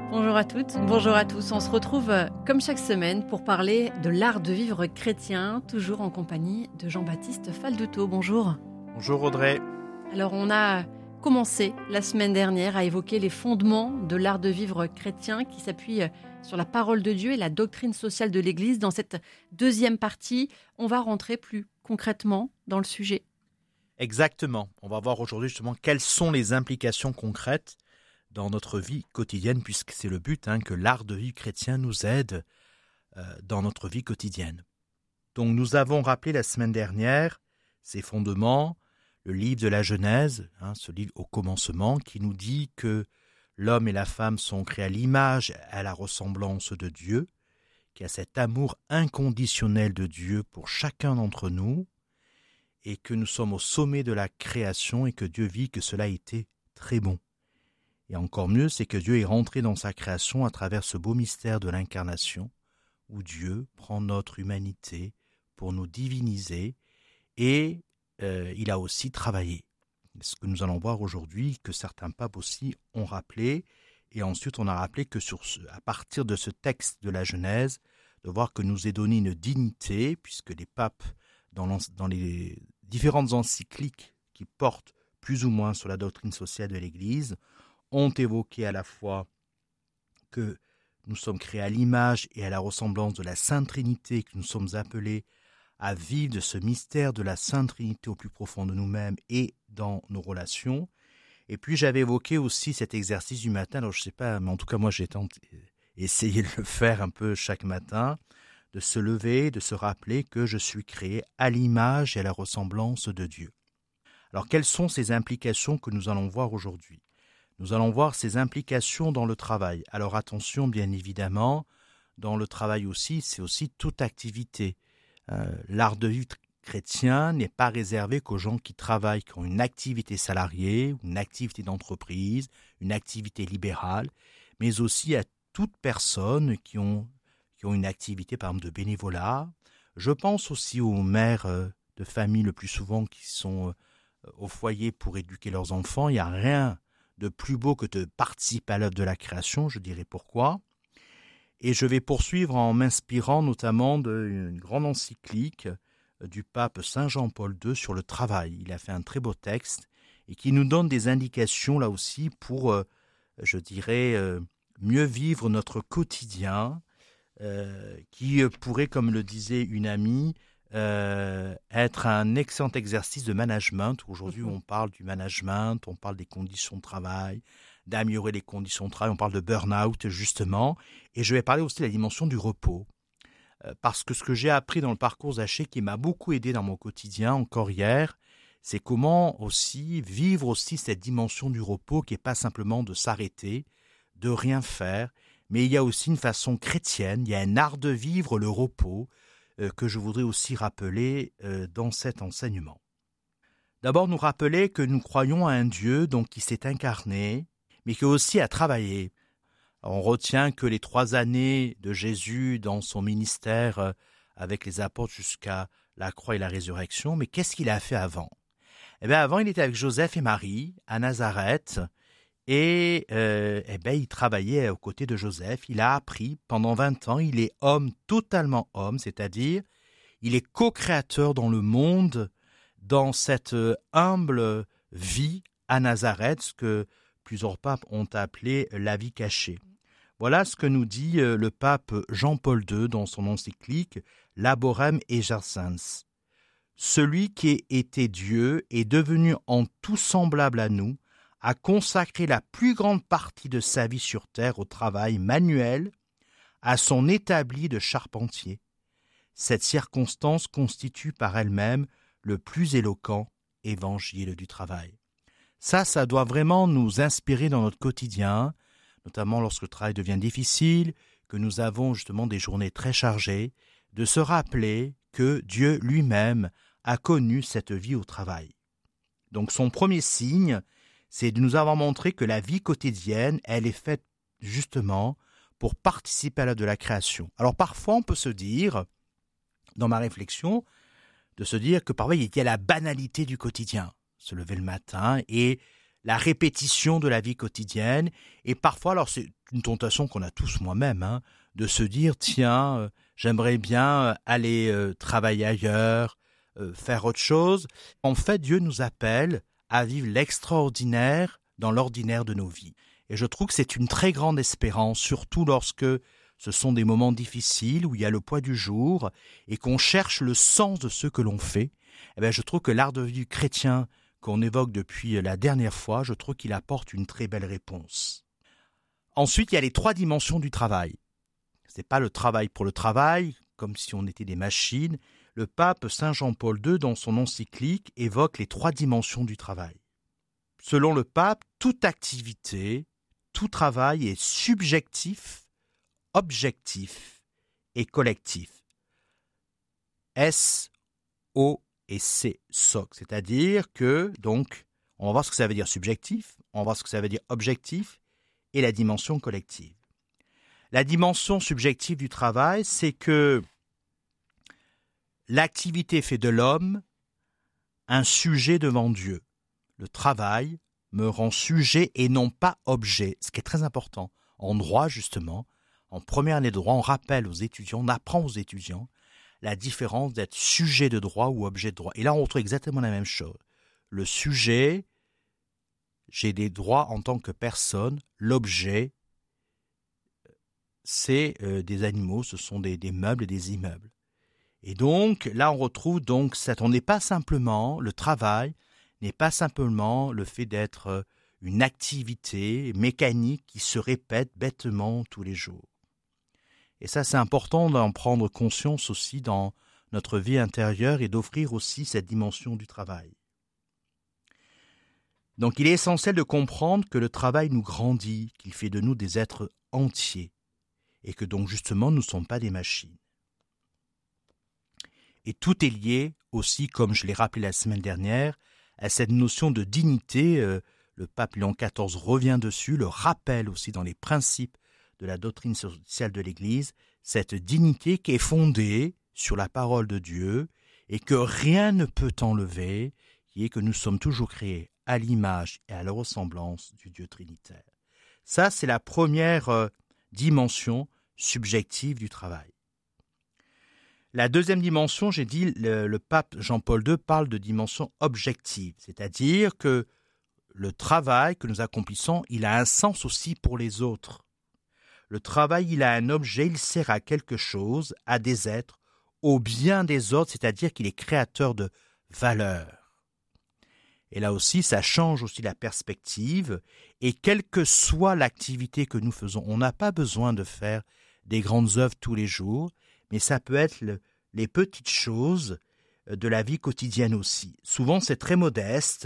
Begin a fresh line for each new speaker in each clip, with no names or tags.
Bonjour à toutes, bonjour à tous. On se retrouve comme chaque semaine pour parler de l'art de vivre chrétien, toujours en compagnie de Jean-Baptiste Falduto. Bonjour.
Bonjour Audrey.
Alors on a commencé la semaine dernière à évoquer les fondements de l'art de vivre chrétien qui s'appuie sur la parole de Dieu et la doctrine sociale de l'Église. Dans cette deuxième partie, on va rentrer plus concrètement dans le sujet.
Exactement. On va voir aujourd'hui justement quelles sont les implications concrètes dans notre vie quotidienne, puisque c'est le but, que l'art de vivre chrétien nous aide dans notre vie quotidienne. Donc nous avons rappelé la semaine dernière ces fondements, le livre de la Genèse, ce livre au commencement, qui nous dit que l'homme et la femme sont créés à l'image et à la ressemblance de Dieu, qu'il y a cet amour inconditionnel de Dieu pour chacun d'entre nous, et que nous sommes au sommet de la création et que Dieu vit que cela a été très bon. Et encore mieux, c'est que Dieu est rentré dans sa création à travers ce beau mystère de l'incarnation, où Dieu prend notre humanité pour nous diviniser, et il a aussi travaillé. Ce que nous allons voir aujourd'hui, que certains papes aussi ont rappelé, et ensuite on a rappelé que à partir de ce texte de la Genèse, de voir que nous est donné une dignité, puisque les papes, dans les différentes encycliques qui portent plus ou moins sur la doctrine sociale de l'Église, ont évoqué à la fois que nous sommes créés à l'image et à la ressemblance de la Sainte Trinité, que nous sommes appelés à vivre de ce mystère de la Sainte Trinité au plus profond de nous-mêmes et dans nos relations. Et puis j'avais évoqué aussi cet exercice du matin, alors je ne sais pas, mais en tout cas moi j'ai essayé de le faire un peu chaque matin, de se lever, de se rappeler que je suis créé à l'image et à la ressemblance de Dieu. Alors quelles sont ces implications que nous allons voir aujourd'hui ? Nous allons voir ces implications dans le travail. Alors attention, bien évidemment, dans le travail aussi, c'est aussi toute activité. L'art de vivre chrétien n'est pas réservé qu'aux gens qui travaillent, qui ont une activité salariée, une activité d'entreprise, une activité libérale, mais aussi à toute personne qui ont une activité, par exemple, de bénévolat. Je pense aussi aux mères de famille le plus souvent qui sont au foyer pour éduquer leurs enfants. Il n'y a rien de plus beau que de participer à l'œuvre de la création, je dirais pourquoi. Et je vais poursuivre en m'inspirant notamment d'une grande encyclique du pape Saint Jean-Paul II sur le travail. Il a fait un très beau texte et qui nous donne des indications là aussi pour, je dirais, mieux vivre notre quotidien, qui pourrait, comme le disait une amie, être un excellent exercice de management. Aujourd'hui, on parle du management, on parle des conditions de travail, d'améliorer les conditions de travail, on parle de burn-out, justement. Et je vais parler aussi de la dimension du repos. Parce que ce que j'ai appris dans le parcours Zaché, qui m'a beaucoup aidé dans mon quotidien, encore hier, c'est comment aussi vivre aussi cette dimension du repos, qui n'est pas simplement de s'arrêter, de rien faire, mais il y a aussi une façon chrétienne, il y a un art de vivre le repos, que je voudrais aussi rappeler dans cet enseignement. D'abord, nous rappeler que nous croyons à un Dieu donc, qui s'est incarné, mais qui aussi a travaillé. Alors, on retient que les 3 années de Jésus dans son ministère avec les apôtres jusqu'à la croix et la résurrection, mais qu'est-ce qu'il a fait avant ? Eh bien, avant, il était avec Joseph et Marie à Nazareth, et il travaillait aux côtés de Joseph. Il a appris pendant 20 ans, il est homme, totalement homme, c'est-à-dire il est co-créateur dans le monde, dans cette humble vie à Nazareth, ce que plusieurs papes ont appelé la vie cachée. Voilà ce que nous dit le pape Jean-Paul II dans son encyclique Laborem Exercens. Celui qui était Dieu est devenu en tout semblable à nous, a consacré la plus grande partie de sa vie sur terre au travail manuel, à son établi de charpentier. Cette circonstance constitue par elle-même le plus éloquent évangile du travail. Ça doit vraiment nous inspirer dans notre quotidien, notamment lorsque le travail devient difficile, que nous avons justement des journées très chargées, de se rappeler que Dieu lui-même a connu cette vie au travail. Donc son premier signe, c'est de nous avoir montré que la vie quotidienne, elle est faite justement pour participer à l'œuvre de la création. Alors parfois, on peut se dire, dans ma réflexion, de se dire que parfois, il y a la banalité du quotidien. Se lever le matin et la répétition de la vie quotidienne. Et parfois, alors c'est une tentation qu'on a tous moi-même, de se dire, tiens, j'aimerais bien aller travailler ailleurs, faire autre chose. En fait, Dieu nous appelle à vivre l'extraordinaire dans l'ordinaire de nos vies. Et je trouve que c'est une très grande espérance, surtout lorsque ce sont des moments difficiles où il y a le poids du jour et qu'on cherche le sens de ce que l'on fait. Eh bien, je trouve que l'art de vie chrétien qu'on évoque depuis la dernière fois, je trouve qu'il apporte une très belle réponse. Ensuite, il y a les 3 dimensions du travail. Ce n'est pas le travail pour le travail, comme si on était des machines. Le pape Saint Jean-Paul II, dans son encyclique, évoque les 3 dimensions du travail. Selon le pape, toute activité, tout travail est subjectif, objectif et collectif. S, O et C, SOC. C'est-à-dire que, donc, on va voir ce que ça veut dire subjectif, on va voir ce que ça veut dire objectif et la dimension collective. La dimension subjective du travail, c'est que l'activité fait de l'homme un sujet devant Dieu. Le travail me rend sujet et non pas objet, ce qui est très important. En droit, justement, en première année de droit, on rappelle aux étudiants, on apprend aux étudiants la différence d'être sujet de droit ou objet de droit. Et là, on retrouve exactement la même chose. Le sujet, j'ai des droits en tant que personne. L'objet, c'est des animaux, ce sont des meubles et des immeubles. Et donc, là, on retrouve donc on n'est pas simplement, le travail n'est pas simplement le fait d'être une activité mécanique qui se répète bêtement tous les jours. Et ça, c'est important d'en prendre conscience aussi dans notre vie intérieure et d'offrir aussi cette dimension du travail. Donc, il est essentiel de comprendre que le travail nous grandit, qu'il fait de nous des êtres entiers et que donc justement, nous ne sommes pas des machines. Et tout est lié aussi, comme je l'ai rappelé la semaine dernière, à cette notion de dignité. Le pape Léon XIV revient dessus, le rappelle aussi dans les principes de la doctrine sociale de l'Église, cette dignité qui est fondée sur la parole de Dieu et que rien ne peut enlever, qui est que nous sommes toujours créés à l'image et à la ressemblance du Dieu trinitaire. Ça, c'est la première dimension subjective du travail. La deuxième dimension, j'ai dit, le pape Jean-Paul II parle de dimension objective, c'est-à-dire que le travail que nous accomplissons, il a un sens aussi pour les autres. Le travail, il a un objet, il sert à quelque chose, à des êtres, au bien des autres, c'est-à-dire qu'il est créateur de valeur. Et là aussi, ça change aussi la perspective, et quelle que soit l'activité que nous faisons, on n'a pas besoin de faire des grandes œuvres tous les jours, mais ça peut être les petites choses de la vie quotidienne aussi. Souvent, c'est très modeste,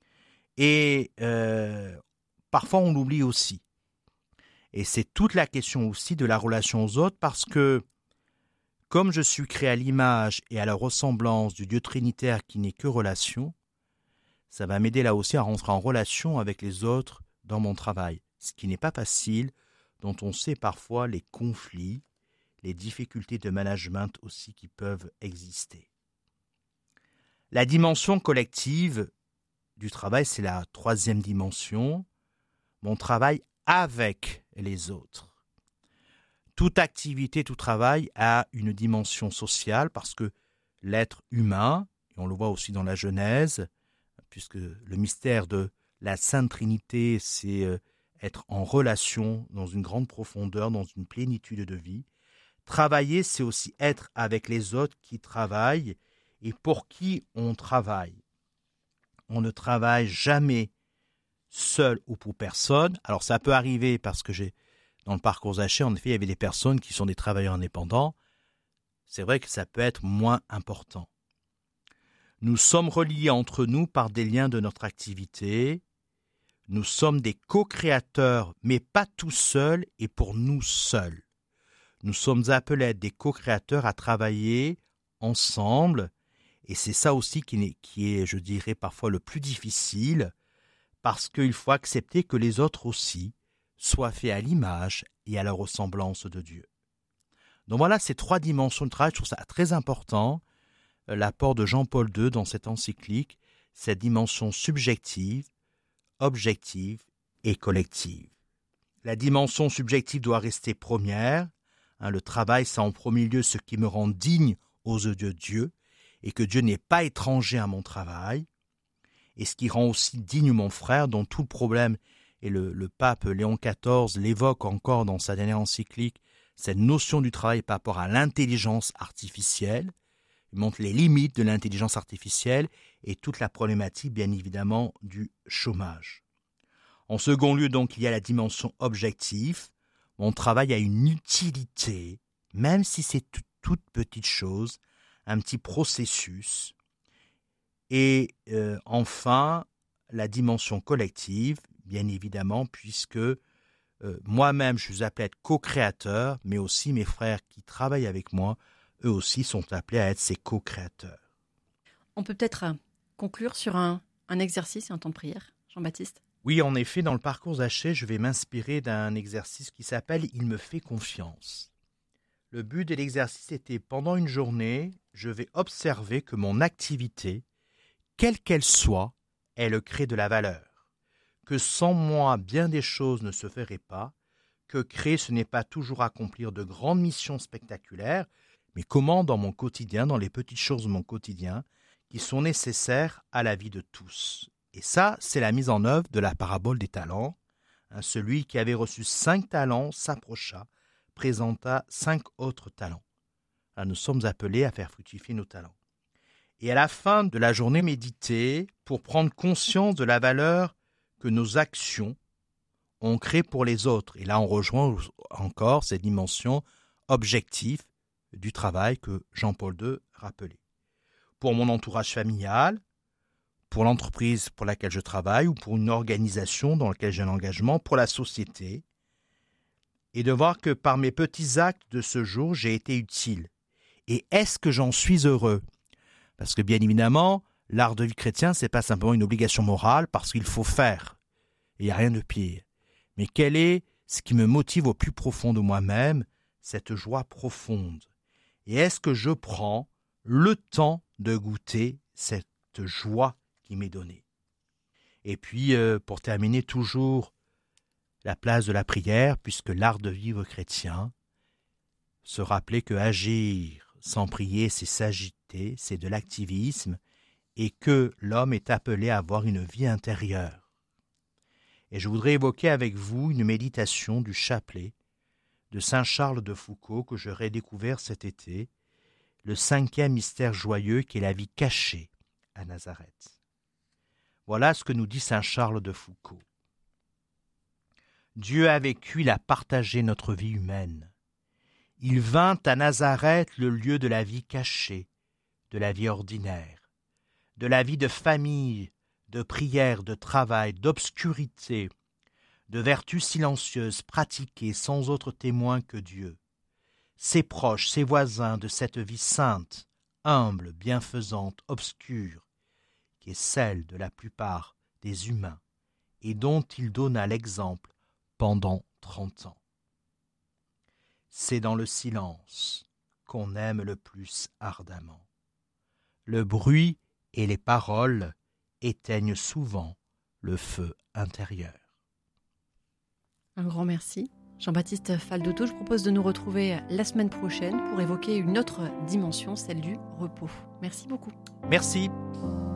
et parfois on l'oublie aussi. Et c'est toute la question aussi de la relation aux autres, parce que comme je suis créé à l'image et à la ressemblance du Dieu trinitaire qui n'est que relation, ça va m'aider là aussi à rentrer en relation avec les autres dans mon travail, ce qui n'est pas facile, dont on sait parfois les conflits, les difficultés de management aussi qui peuvent exister. La dimension collective du travail, c'est la troisième dimension, mon travail avec les autres. Toute activité, tout travail a une dimension sociale parce que l'être humain, et on le voit aussi dans la Genèse, puisque le mystère de la Sainte Trinité, c'est être en relation dans une grande profondeur, dans une plénitude de vie. Travailler, c'est aussi être avec les autres qui travaillent et pour qui on travaille. On ne travaille jamais seul ou pour personne. Alors ça peut arriver parce que dans le parcours Zaché, en effet, il y avait des personnes qui sont des travailleurs indépendants. C'est vrai que ça peut être moins important. Nous sommes reliés entre nous par des liens de notre activité. Nous sommes des co-créateurs, mais pas tout seuls et pour nous seuls. Nous sommes appelés à être des co-créateurs, à travailler ensemble. Et c'est ça aussi qui est, je dirais, parfois le plus difficile, parce qu'il faut accepter que les autres aussi soient faits à l'image et à la ressemblance de Dieu. Donc voilà ces 3 dimensions de travail, je trouve ça très important, l'apport de Jean-Paul II dans cette encyclique, cette dimension subjective, objective et collective. La dimension subjective doit rester première. Le travail, c'est en premier lieu ce qui me rend digne aux yeux de Dieu, et que Dieu n'est pas étranger à mon travail. Et ce qui rend aussi digne mon frère, dont tout le problème, et le pape Léon XIV l'évoque encore dans sa dernière encyclique, cette notion du travail par rapport à l'intelligence artificielle. Il montre les limites de l'intelligence artificielle et toute la problématique, bien évidemment, du chômage. En second lieu, donc, il y a la dimension objective. Mon travail a une utilité, même si c'est toute petite chose, un petit processus. Et enfin, la dimension collective, bien évidemment, puisque moi-même, je suis appelé à être co-créateur, mais aussi mes frères qui travaillent avec moi, eux aussi sont appelés à être ces co-créateurs.
On peut peut-être conclure sur un exercice et un temps de prière, Jean-Baptiste?
Oui, en effet, dans le parcours Zaché, je vais m'inspirer d'un exercice qui s'appelle « Il me fait confiance ». Le but de l'exercice était, pendant une journée, je vais observer que mon activité, quelle qu'elle soit, elle crée de la valeur. Que sans moi, bien des choses ne se feraient pas, que créer, ce n'est pas toujours accomplir de grandes missions spectaculaires, mais comment dans mon quotidien, dans les petites choses de mon quotidien, qui sont nécessaires à la vie de tous. Et ça, c'est la mise en œuvre de la parabole des talents. Celui qui avait reçu 5 talents s'approcha, présenta 5 autres talents. Là, nous sommes appelés à faire fructifier nos talents. Et à la fin de la journée, méditer pour prendre conscience de la valeur que nos actions ont créée pour les autres. Et là, on rejoint encore cette dimension objective du travail que Jean-Paul II rappelait. Pour mon entourage familial, pour l'entreprise pour laquelle je travaille ou pour une organisation dans laquelle j'ai un engagement, pour la société, et de voir que par mes petits actes de ce jour, j'ai été utile. Et est-ce que j'en suis heureux? Parce que bien évidemment, l'art de vie chrétien, ce n'est pas simplement une obligation morale parce qu'il faut faire. Il n'y a rien de pire. Mais quel est ce qui me motive au plus profond de moi-même, cette joie profonde? Et est-ce que je prends le temps de goûter cette joie qui m'est donnée? Et puis, pour terminer, toujours la place de la prière, puisque l'art de vivre chrétien, se rappeler que agir sans prier, c'est s'agiter, c'est de l'activisme, et que l'homme est appelé à avoir une vie intérieure. Et je voudrais évoquer avec vous une méditation du chapelet de saint Charles de Foucauld que j'aurais découvert cet été, le 5e mystère joyeux qui est la vie cachée à Nazareth. Voilà ce que nous dit saint Charles de Foucauld. Dieu a vécu, il a partagé notre vie humaine. Il vint à Nazareth, le lieu de la vie cachée, de la vie ordinaire, de la vie de famille, de prière, de travail, d'obscurité, de vertus silencieuses pratiquées sans autre témoin que Dieu. Ses proches, ses voisins de cette vie sainte, humble, bienfaisante, obscure, qui est celle de la plupart des humains et dont il donna l'exemple pendant 30 ans. C'est dans le silence qu'on aime le plus ardemment. Le bruit et les paroles éteignent souvent le feu intérieur.
Un grand merci. Jean-Baptiste Faldoto, je propose de nous retrouver la semaine prochaine pour évoquer une autre dimension, celle du repos. Merci beaucoup.
Merci.